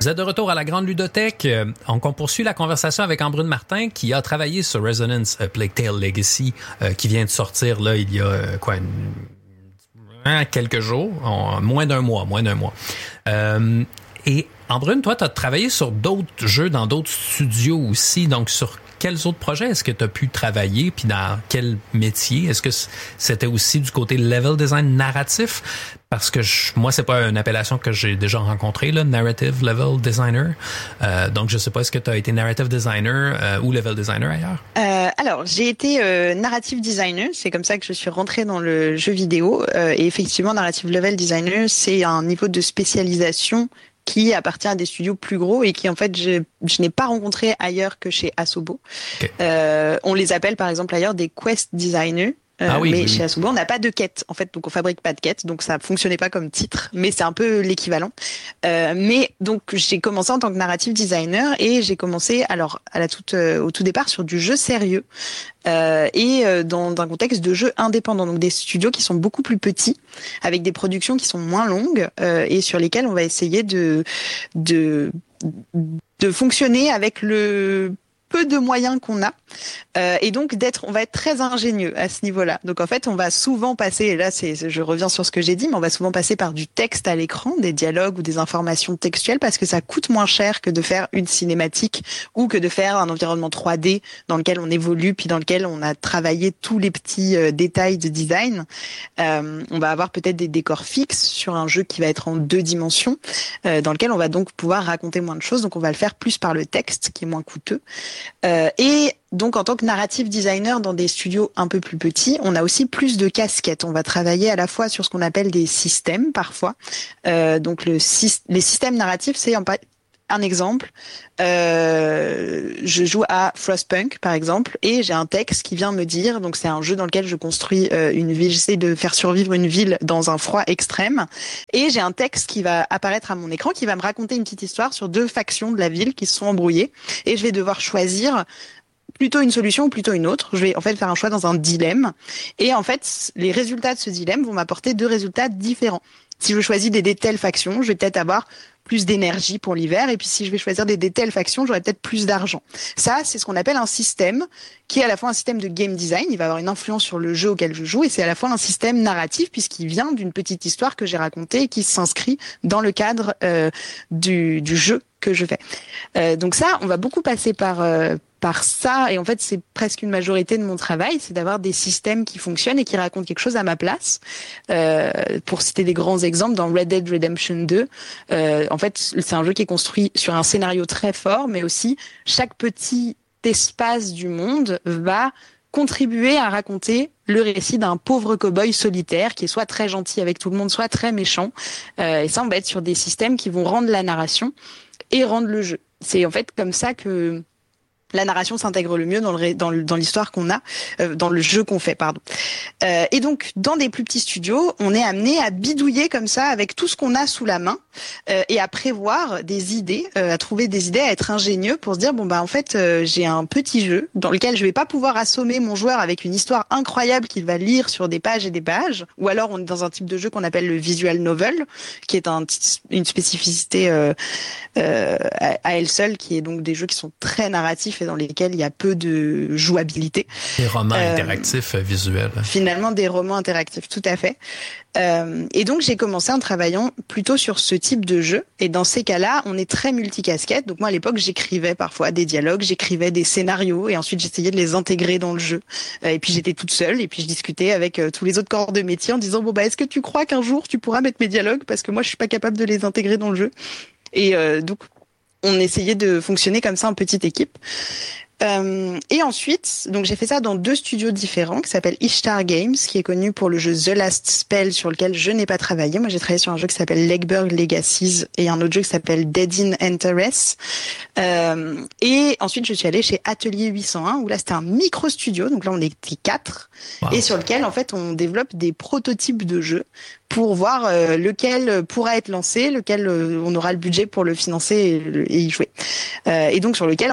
Vous êtes de retour à la Grande Ludothèque. On poursuit la conversation avec Ambrune Martin qui a travaillé sur Resonance Plague Tale Legacy qui vient de sortir là il y a quelques jours, moins d'un mois. Et Ambrune, toi, tu as travaillé sur d'autres jeux dans d'autres studios aussi, donc sur quels autres projets est-ce que tu as pu travailler, puis dans quel métier? Est-ce que c'était aussi du côté level design narratif? Parce que moi, c'est pas une appellation que j'ai déjà rencontrée, là, narrative level designer. Donc, je sais pas, est-ce que tu as été narrative designer ou level designer ailleurs? Alors, j'ai été narrative designer. C'est comme ça que je suis rentrée dans le jeu vidéo. Et effectivement, narrative level designer, c'est un niveau de spécialisation qui appartient à des studios plus gros et qui en fait je n'ai pas rencontré ailleurs que chez Asobo. Okay. On les appelle par exemple ailleurs des quest designers. Mais chez Asobo, on n'a pas de quête, en fait, donc on fabrique pas de quête, donc ça fonctionnait pas comme titre, mais c'est un peu l'équivalent. Mais donc j'ai commencé en tant que narrative designer et j'ai commencé alors au tout départ sur du jeu sérieux et dans un contexte de jeu indépendant, donc des studios qui sont beaucoup plus petits, avec des productions qui sont moins longues et sur lesquelles on va essayer de fonctionner avec le peu de moyens qu'on a et donc on va être très ingénieux à ce niveau-là. Donc en fait, on va souvent passer, et là je reviens sur ce que j'ai dit, mais on va souvent passer par du texte à l'écran, des dialogues ou des informations textuelles parce que ça coûte moins cher que de faire une cinématique ou que de faire un environnement 3D dans lequel on évolue puis dans lequel on a travaillé tous les petits détails de design. On va avoir peut-être des décors fixes sur un jeu qui va être en 2 dimensions dans lequel on va donc pouvoir raconter moins de choses. Donc on va le faire plus par le texte qui est moins coûteux. Et donc, en tant que narrative designer dans des studios un peu plus petits, on a aussi plus de casquettes. On va travailler à la fois sur ce qu'on appelle des systèmes, parfois. Donc, les systèmes narratifs, c'est un exemple. Je joue à Frostpunk, par exemple, et j'ai un texte qui vient me dire, donc c'est un jeu dans lequel je construis une ville, j'essaie de faire survivre une ville dans un froid extrême, et j'ai un texte qui va apparaître à mon écran, qui va me raconter une petite histoire sur 2 factions de la ville qui se sont embrouillées, et je vais devoir choisir plutôt une solution ou plutôt une autre. Je vais en fait faire un choix dans un dilemme. Et en fait, les résultats de ce dilemme vont m'apporter 2 résultats différents. Si je choisis d'aider telle faction, je vais peut-être avoir plus d'énergie pour l'hiver. Et puis si je vais choisir d'aider telle faction, j'aurai peut-être plus d'argent. Ça, c'est ce qu'on appelle un système qui est à la fois un système de game design. Il va avoir une influence sur le jeu auquel je joue. Et c'est à la fois un système narratif puisqu'il vient d'une petite histoire que j'ai racontée et qui s'inscrit dans le cadre du jeu que je fais. Donc ça, on va beaucoup passer par ça, et en fait c'est presque une majorité de mon travail, c'est d'avoir des systèmes qui fonctionnent et qui racontent quelque chose à ma place. Pour citer des grands exemples, dans Red Dead Redemption 2, en fait c'est un jeu qui est construit sur un scénario très fort, mais aussi chaque petit espace du monde va contribuer à raconter le récit d'un pauvre cow-boy solitaire qui est soit très gentil avec tout le monde, soit très méchant. Et ça, on va être sur des systèmes qui vont rendre la narration et rendre le jeu. C'est en fait comme ça que la narration s'intègre le mieux dans l'histoire qu'on a, dans le jeu qu'on fait, pardon. Et donc, dans des plus petits studios, on est amené à bidouiller comme ça avec tout ce qu'on a sous la main et à prévoir des idées, à trouver des idées, à être ingénieux pour se dire bon bah en fait j'ai un petit jeu dans lequel je vais pas pouvoir assommer mon joueur avec une histoire incroyable qu'il va lire sur des pages et des pages, ou alors on est dans un type de jeu qu'on appelle le visual novel, qui est une spécificité à elle seule, qui est donc des jeux qui sont très narratifs et dans lesquels il y a peu de jouabilité. Des romans interactifs visuels. Finalement, des romans interactifs, tout à fait. Et donc, j'ai commencé en travaillant plutôt sur ce type de jeu. Et dans ces cas-là, on est très multicasquette. Donc moi, à l'époque, j'écrivais parfois des dialogues, j'écrivais des scénarios et ensuite, j'essayais de les intégrer dans le jeu. Et puis, j'étais toute seule et puis je discutais avec tous les autres corps de métier en disant bon, bah, est-ce que tu crois qu'un jour, tu pourras mettre mes dialogues parce que moi, je suis pas capable de les intégrer dans le jeu. Et donc, on essayait de fonctionner comme ça en petite équipe. Et ensuite, donc j'ai fait ça dans 2 studios différents qui s'appellent Ishtar Games, qui est connu pour le jeu The Last Spell sur lequel je n'ai pas travaillé. Moi, j'ai travaillé sur un jeu qui s'appelle Legburg Legacies et un autre jeu qui s'appelle Dead in Enter-S. Et ensuite, je suis allée chez Atelier 801 où là, c'était un micro-studio. Donc là, on était 4 et sur lequel, en fait, on développe des prototypes de jeux pour voir lequel pourra être lancé, lequel on aura le budget pour le financer et y jouer. Et donc, sur lequel, en fait,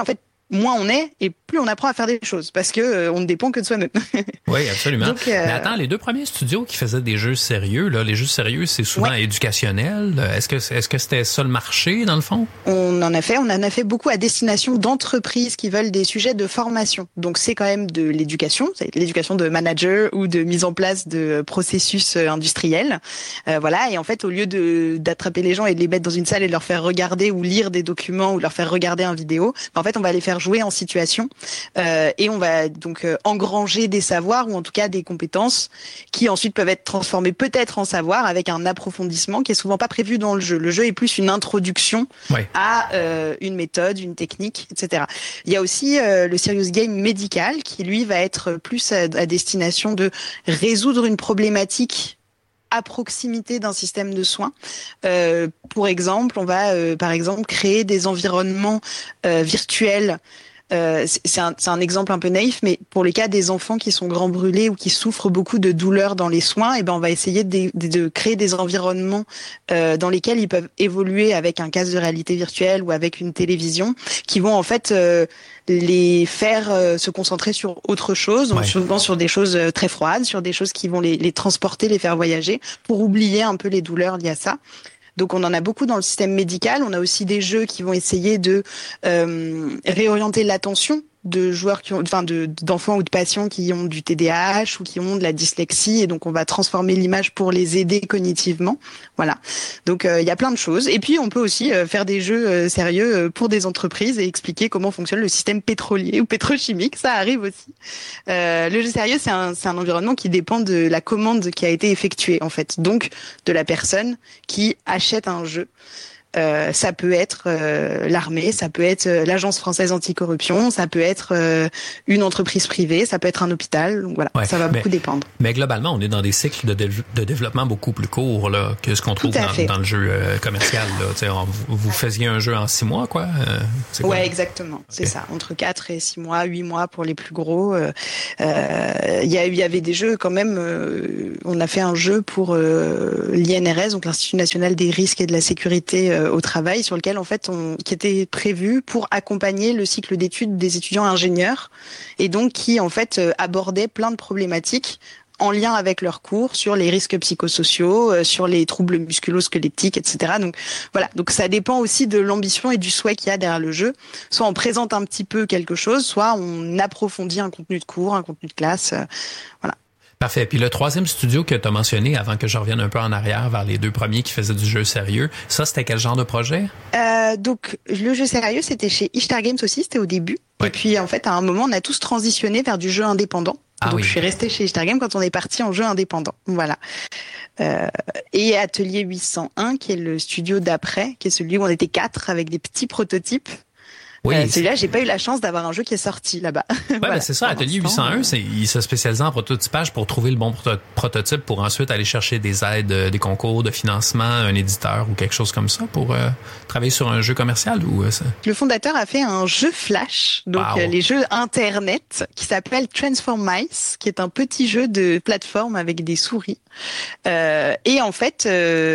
moins on est et plus on apprend à faire des choses parce que on ne dépend que de soi-même. Oui, absolument. Donc, mais attends, les deux premiers studios qui faisaient des jeux sérieux, là, les jeux sérieux, c'est souvent éducationnel. Est-ce que c'était ça le marché dans le fond? On en a fait beaucoup à destination d'entreprises qui veulent des sujets de formation. Donc c'est quand même de l'éducation, c'est l'éducation de manager ou de mise en place de processus industriels. Voilà, et en fait au lieu d'attraper les gens et de les mettre dans une salle et de leur faire regarder ou lire des documents ou leur faire regarder un vidéo, en fait on va les faire jouer en situation et on va donc engranger des savoirs ou en tout cas des compétences qui ensuite peuvent être transformées peut-être en savoir avec un approfondissement qui est souvent pas prévu dans le jeu. Le jeu est plus une introduction à une méthode, une technique, etc. Il y a aussi le serious game médical qui lui va être plus à destination de résoudre une problématique à proximité d'un système de soins. Pour exemple, on va par exemple créer des environnements virtuels. C'est un exemple un peu naïf, mais pour les cas des enfants qui sont grands brûlés ou qui souffrent beaucoup de douleurs dans les soins, on va essayer de créer des environnements dans lesquels ils peuvent évoluer avec un casque de réalité virtuelle ou avec une télévision, qui vont en fait les faire se concentrer sur autre chose, donc souvent sur des choses très froides, sur des choses qui vont les transporter, les faire voyager, pour oublier un peu les douleurs liées à ça. Donc on en a beaucoup dans le système médical. On a aussi des jeux qui vont essayer de réorienter l'attention de joueurs d'enfants ou de patients qui ont du TDAH ou qui ont de la dyslexie, et donc on va transformer l'image pour les aider cognitivement. Voilà. Donc il y a plein de choses. Et puis on peut aussi faire des jeux sérieux pour des entreprises et expliquer comment fonctionne le système pétrolier ou pétrochimique. Ça arrive aussi. Le jeu sérieux, c'est un environnement qui dépend de la commande qui a été effectuée en fait. Donc de la personne qui achète un jeu. Ça peut être l'armée, ça peut être l'Agence française anticorruption, ça peut être une entreprise privée, ça peut être un hôpital. Donc voilà, ça va beaucoup dépendre. Mais globalement, on est dans des cycles de développement beaucoup plus courts là, que ce qu'on trouve dans le jeu commercial. Là. Vous faisiez un jeu en 6 mois, quoi? Ouais, exactement. Okay. C'est ça, entre 4 et 6 mois, 8 mois pour les plus gros. Il y avait des jeux quand même. On a fait un jeu pour l'INRS, donc l'Institut national des risques et de la sécurité au travail, sur lequel en fait qui était prévu pour accompagner le cycle d'études des étudiants ingénieurs, et donc qui en fait abordait plein de problématiques en lien avec leurs cours sur les risques psychosociaux, sur les troubles musculo-squelettiques, etc. Donc voilà, donc ça dépend aussi de l'ambition et du souhait qu'il y a derrière le jeu. Soit on présente un petit peu quelque chose, soit on approfondit un contenu de cours, un contenu de classe, voilà. Parfait. Puis le troisième studio que tu as mentionné, avant que je revienne un peu en arrière vers les deux premiers qui faisaient du jeu sérieux, ça, c'était quel genre de projet? Donc, le jeu sérieux, c'était chez Ishtar Games aussi, c'était au début. Ouais. Et puis, en fait, à un moment, on a tous transitionné vers du jeu indépendant. Donc, je suis restée chez Ishtar Games quand on est parti en jeu indépendant. Voilà. Et Atelier 801, qui est le studio d'après, qui est celui où on était 4 avec des petits prototypes. Oui, celui-là, j'ai pas eu la chance d'avoir un jeu qui est sorti là-bas. Ouais, voilà. C'est ça. Atelier 801, il se spécialise en prototypage pour trouver le bon prototype pour ensuite aller chercher des aides, des concours de financement, un éditeur ou quelque chose comme ça pour travailler sur un jeu commercial ou ça? Le fondateur a fait un jeu Flash, donc les jeux Internet, qui s'appelle Transform Mice, qui est un petit jeu de plateforme avec des souris. Et en fait,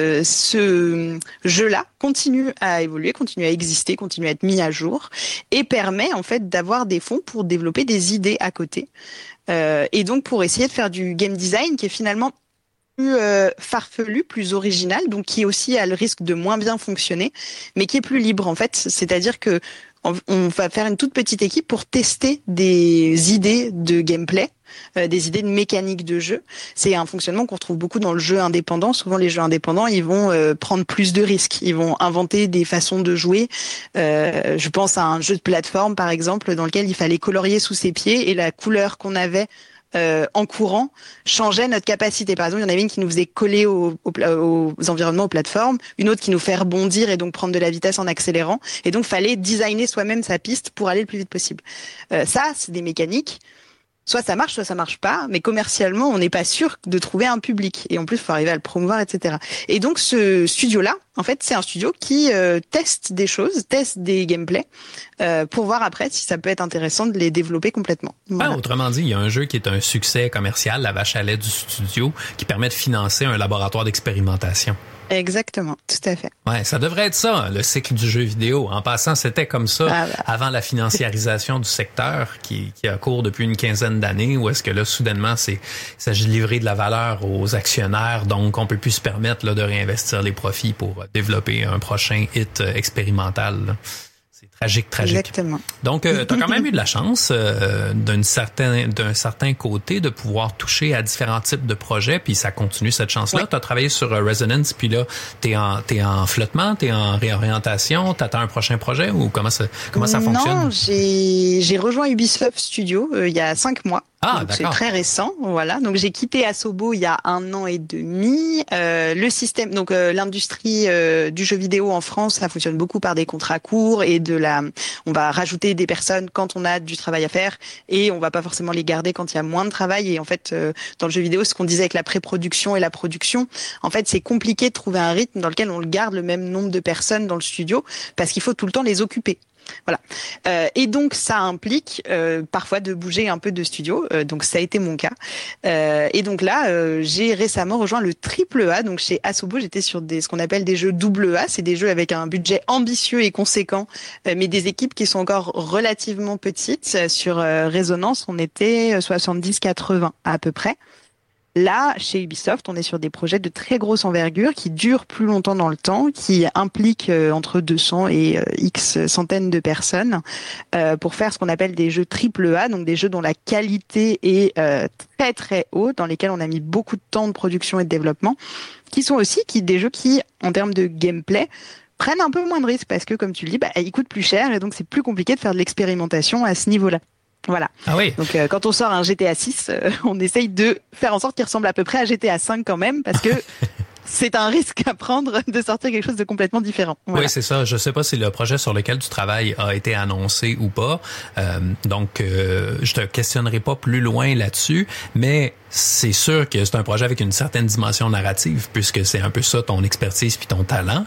ce jeu-là continue à évoluer, continue à exister, continue à être mis à jour, et permet en fait d'avoir des fonds pour développer des idées à côté, et donc pour essayer de faire du game design qui est finalement plus farfelu, plus original, donc qui aussi a le risque de moins bien fonctionner, mais qui est plus libre en fait. C'est-à-dire que on va faire une toute petite équipe pour tester des idées de gameplay, des idées de mécanique de jeu. C'est un fonctionnement qu'on retrouve beaucoup dans le jeu indépendant. Souvent, les jeux indépendants, ils vont prendre plus de risques. Ils vont inventer des façons de jouer. Je pense à un jeu de plateforme, par exemple, dans lequel il fallait colorier sous ses pieds, et la couleur qu'on avait en courant changeait notre capacité. Par exemple, il y en avait une qui nous faisait coller aux environnements, aux plateformes, une autre qui nous fait rebondir et donc prendre de la vitesse en accélérant. Et donc, fallait designer soi-même sa piste pour aller le plus vite possible. Ça, c'est des mécaniques. Soit ça marche pas, mais commercialement, on n'est pas sûr de trouver un public. Et en plus, il faut arriver à le promouvoir, etc. Et donc, ce studio-là, en fait, c'est un studio qui teste des choses, teste des gameplays, pour voir après si ça peut être intéressant de les développer complètement. Voilà. Autrement dit, il y a un jeu qui est un succès commercial, la vache à lait du studio, qui permet de financer un laboratoire d'expérimentation. Exactement, tout à fait. Ouais, ça devrait être ça, le cycle du jeu vidéo. En passant, c'était comme ça avant la financiarisation du secteur qui a cours depuis une quinzaine d'années, où est-ce que là, soudainement, il s'agit de livrer de la valeur aux actionnaires, donc on peut plus se permettre là, de réinvestir les profits pour développer un prochain hit expérimental, là. C'est tragique. Exactement. Donc, tu as quand même eu de la chance d'un certain côté de pouvoir toucher à différents types de projets, puis ça continue cette chance-là. Oui. Tu as travaillé sur Resonance, puis là, t'es en flottement, t'es en réorientation, t'attends un prochain projet ou comment ça fonctionne? Non, j'ai rejoint Ubisoft Studio il y a 5 mois. Ah, donc d'accord. c'est très récent, voilà. Donc j'ai quitté Asobo il y a 1 an et demi. Le système, donc l'industrie du jeu vidéo en France, ça fonctionne beaucoup par des contrats courts et on va rajouter des personnes quand on a du travail à faire et on va pas forcément les garder quand il y a moins de travail. Et en fait, dans le jeu vidéo, ce qu'on disait avec la pré-production et la production, en fait, c'est compliqué de trouver un rythme dans lequel on garde le même nombre de personnes dans le studio parce qu'il faut tout le temps les occuper. Voilà. Et donc ça implique parfois de bouger un peu de studio. Donc ça a été mon cas. Et donc là, j'ai récemment rejoint le AAA. Donc chez Asobo, j'étais sur ce qu'on appelle des jeux AA. C'est des jeux avec un budget ambitieux et conséquent, mais des équipes qui sont encore relativement petites. Sur Résonance, on était 70-80 à peu près. Là, chez Ubisoft, on est sur des projets de très grosse envergure qui durent plus longtemps dans le temps, qui impliquent entre 200 et X centaines de personnes pour faire ce qu'on appelle des jeux AAA, donc des jeux dont la qualité est très très haute, dans lesquels on a mis beaucoup de temps de production et de développement, qui sont aussi des jeux qui, en termes de gameplay, prennent un peu moins de risques parce que, comme tu le dis, ils coûtent plus cher et donc c'est plus compliqué de faire de l'expérimentation à ce niveau-là. Voilà. Ah oui. Donc quand on sort un GTA 6, on essaye de faire en sorte qu'il ressemble à peu près à GTA 5 quand même, parce que c'est un risque à prendre de sortir quelque chose de complètement différent. Voilà. Oui, c'est ça. Je sais pas si le projet sur lequel tu travailles a été annoncé ou pas. Donc, je te questionnerai pas plus loin là-dessus, mais c'est sûr que c'est un projet avec une certaine dimension narrative, puisque c'est un peu ça ton expertise puis ton talent.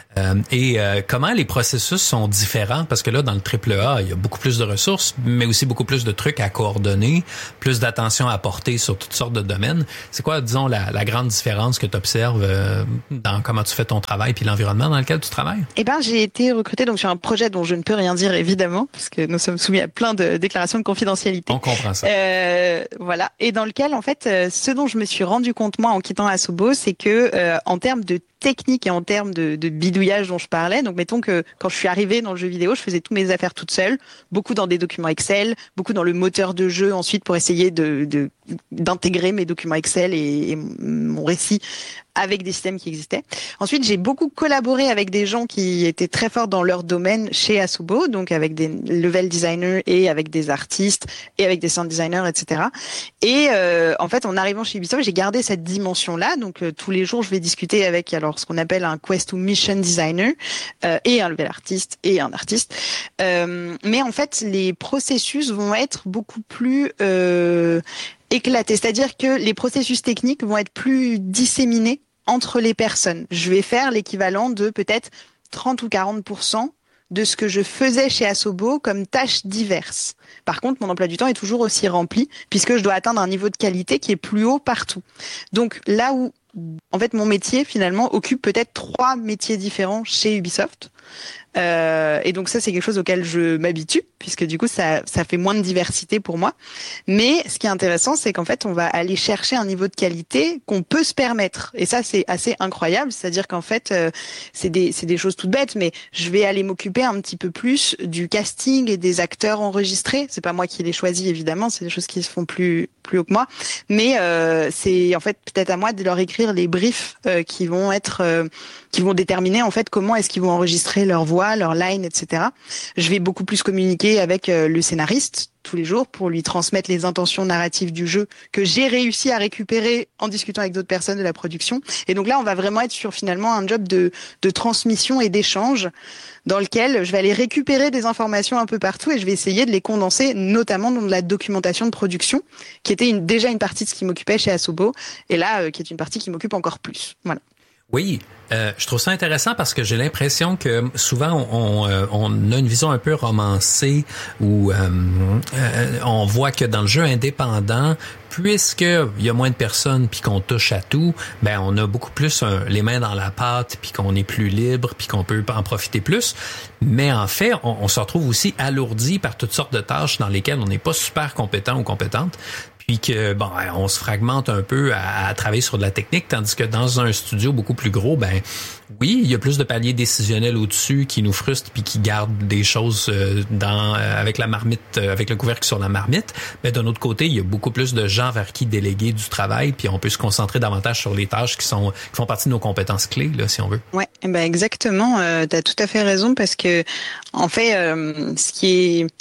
Comment les processus sont différents? Parce que là, dans le AAA, il y a beaucoup plus de ressources, mais aussi beaucoup plus de trucs à coordonner, plus d'attention à porter sur toutes sortes de domaines. C'est quoi, disons, la grande différence que tu observes dans comment tu fais ton travail puis l'environnement dans lequel tu travailles? J'ai été recrutée donc sur un projet dont je ne peux rien dire, évidemment, parce que nous sommes soumis à plein de déclarations de confidentialité. On comprend ça. Voilà. Et dans lequel, en fait, ce dont je me suis rendu compte, moi, en quittant Asobo, c'est que, en termes de technique et en termes de bidouillage dont je parlais. Donc, mettons que quand je suis arrivée dans le jeu vidéo, je faisais toutes mes affaires toute seule, beaucoup dans des documents Excel, beaucoup dans le moteur de jeu ensuite pour essayer d'intégrer mes documents Excel et mon récit avec des systèmes qui existaient. Ensuite, j'ai beaucoup collaboré avec des gens qui étaient très forts dans leur domaine chez Asobo, donc avec des level designers et avec des artistes et avec des sound designers, etc. Et en fait, en arrivant chez Ubisoft, j'ai gardé cette dimension-là. Donc tous les jours, je vais discuter avec ce qu'on appelle un quest ou mission designer et un level artiste et un artiste. Mais en fait, les processus vont être beaucoup plus éclatés. C'est-à-dire que les processus techniques vont être plus disséminés entre les personnes. Je vais faire l'équivalent de peut-être 30 ou 40% de ce que je faisais chez Asobo comme tâches diverses. Par contre, mon emploi du temps est toujours aussi rempli puisque je dois atteindre un niveau de qualité qui est plus haut partout. Donc là où, en fait, mon métier finalement occupe peut-être 3 métiers différents chez Ubisoft. Et donc ça, c'est quelque chose auquel je m'habitue puisque du coup, ça fait moins de diversité pour moi. Mais ce qui est intéressant, c'est qu'en fait, on va aller chercher un niveau de qualité qu'on peut se permettre. Et ça, c'est assez incroyable. C'est-à-dire qu'en fait, c'est des choses toutes bêtes, mais je vais aller m'occuper un petit peu plus du casting et des acteurs enregistrés. C'est pas moi qui les choisis, évidemment. C'est des choses qui se font plus haut que moi. Mais c'est en fait peut-être à moi de leur écrire les briefs qui vont déterminer en fait comment est-ce qu'ils vont enregistrer leur voix, leur line, etc. Je vais beaucoup plus communiquer avec le scénariste tous les jours pour lui transmettre les intentions narratives du jeu que j'ai réussi à récupérer en discutant avec d'autres personnes de la production. Et donc là, on va vraiment être sur finalement un job de transmission et d'échange dans lequel je vais aller récupérer des informations un peu partout et je vais essayer de les condenser, notamment dans de la documentation de production, qui était déjà une partie de ce qui m'occupait chez Asobo, et là, qui est une partie qui m'occupe encore plus. Voilà. Oui, je trouve ça intéressant parce que j'ai l'impression que souvent on a une vision un peu romancée où on voit que dans le jeu indépendant, puisque il y a moins de personnes puis qu'on touche à tout, ben on a beaucoup plus les mains dans la pâte puis qu'on est plus libre puis qu'on peut en profiter plus. Mais en fait, on se retrouve aussi alourdi par toutes sortes de tâches dans lesquelles on n'est pas super compétent ou compétente. Puis que bon, on se fragmente un peu à travailler sur de la technique, tandis que dans un studio beaucoup plus gros, ben oui, il y a plus de paliers décisionnels au-dessus qui nous frustrent puis qui gardent des choses avec la marmite, avec le couvercle sur la marmite. Mais d'un autre côté, il y a beaucoup plus de gens vers qui déléguer du travail, puis on peut se concentrer davantage sur les tâches qui font partie de nos compétences clés, là, si on veut. Ouais, ben exactement. T'as tout à fait raison parce que en fait, ce qui est,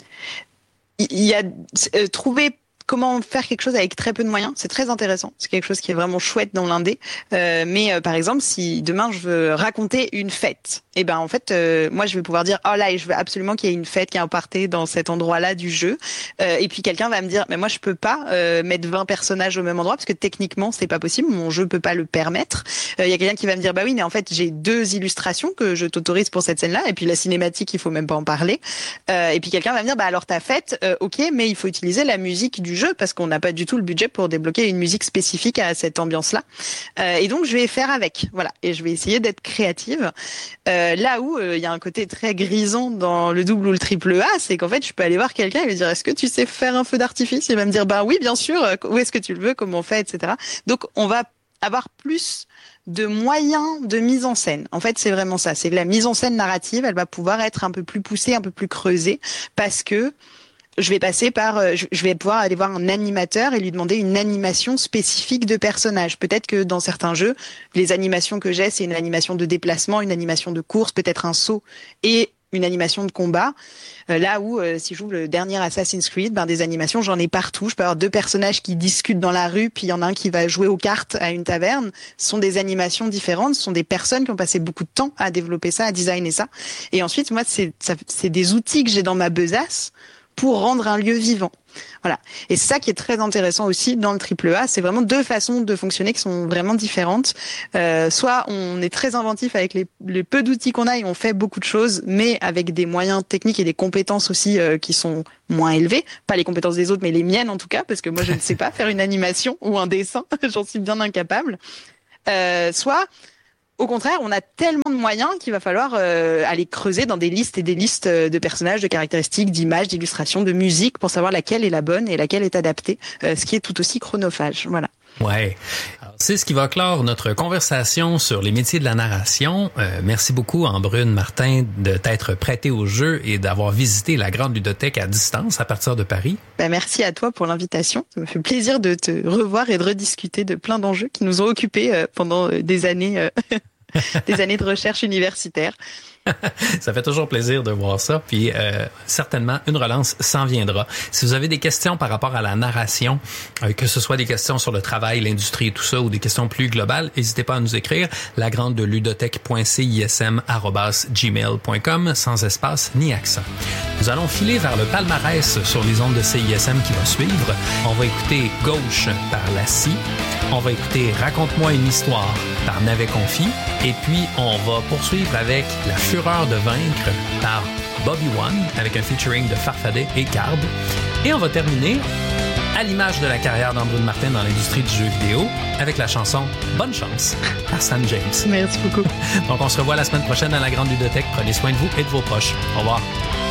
il y a trouver comment faire quelque chose avec très peu de moyens, c'est très intéressant. C'est quelque chose qui est vraiment chouette dans l'indé. Mais par exemple, si demain je veux raconter une fête, et ben en fait, moi je vais pouvoir dire oh là, je veux absolument qu'il y ait une fête qui est impartée dans cet endroit-là du jeu. Et puis quelqu'un va me dire mais moi je peux pas mettre 20 personnages au même endroit parce que techniquement c'est pas possible, mon jeu peut pas le permettre. Il y a quelqu'un qui va me dire bah oui mais en fait j'ai 2 illustrations que je t'autorise pour cette scène-là et puis la cinématique il faut même pas en parler. Et puis quelqu'un va me dire bah alors ta fête, ok mais il faut utiliser la musique du jeu parce qu'on n'a pas du tout le budget pour débloquer une musique spécifique à cette ambiance-là. Et donc je vais faire avec, voilà. Et je vais essayer d'être créative. Là où il y a un côté très grisant dans le double ou le triple A, c'est qu'en fait je peux aller voir quelqu'un et lui dire est-ce que tu sais faire un feu d'artifice? Il va me dire bah oui bien sûr. Où est-ce que tu le veux? Comment on fait, etc. Donc on va avoir plus de moyens de mise en scène. En fait, c'est vraiment ça. C'est la mise en scène narrative. Elle va pouvoir être un peu plus poussée, un peu plus creusée parce que je vais passer par, je vais pouvoir aller voir un animateur et lui demander une animation spécifique de personnage. Peut-être que dans certains jeux, les animations que j'ai, c'est une animation de déplacement, une animation de course, peut-être un saut et une animation de combat. Là où, si je joue le dernier Assassin's Creed, ben des animations, j'en ai partout. Je peux avoir 2 personnages qui discutent dans la rue, puis il y en a un qui va jouer aux cartes à une taverne. Ce sont des animations différentes, ce sont des personnes qui ont passé beaucoup de temps à développer ça, à designer ça. Et ensuite, moi, c'est des outils que j'ai dans ma besace pour rendre un lieu vivant. Voilà. Et c'est ça qui est très intéressant aussi dans le AAA, c'est vraiment 2 façons de fonctionner qui sont vraiment différentes. Soit on est très inventif avec les peu d'outils qu'on a et on fait beaucoup de choses, mais avec des moyens techniques et des compétences aussi qui sont moins élevées. Pas les compétences des autres, mais les miennes en tout cas, parce que moi je ne sais pas faire une animation ou un dessin, j'en suis bien incapable. Soit au contraire, on a tellement de moyens qu'il va falloir aller creuser dans des listes et des listes de personnages, de caractéristiques, d'images, d'illustrations, de musique pour savoir laquelle est la bonne et laquelle est adaptée, ce qui est tout aussi chronophage. Voilà. Ouais. Alors, c'est ce qui va clore notre conversation sur les métiers de la narration. Merci beaucoup, Ambrune Martin, de t'être prêtée au jeu et d'avoir visité la grande ludothèque à distance à partir de Paris. Ben, merci à toi pour l'invitation. Ça me fait plaisir de te revoir et de rediscuter de plein d'enjeux qui nous ont occupés pendant des années, des années de recherche universitaire. Ça fait toujours plaisir de voir ça. Puis certainement, une relance s'en viendra. Si vous avez des questions par rapport à la narration, que ce soit des questions sur le travail, l'industrie et tout ça, ou des questions plus globales, n'hésitez pas à nous écrire. lagrandeludothèque.cism@gmail.com sans espace ni accent. Nous allons filer vers le palmarès sur les ondes de CISM qui va suivre. On va écouter Gauche par La Scie. On va écouter Raconte-moi une histoire par Navet Confi. Et puis, on va poursuivre avec La Fureur de vaincre par Bobby One, avec un featuring de Farfadet et Card. Et on va terminer, à l'image de la carrière d'Ambrune Martin dans l'industrie du jeu vidéo, avec la chanson Bonne chance par Sam James. Merci beaucoup. Donc, on se revoit la semaine prochaine à la Grande Ludothèque. Prenez soin de vous et de vos proches. Au revoir.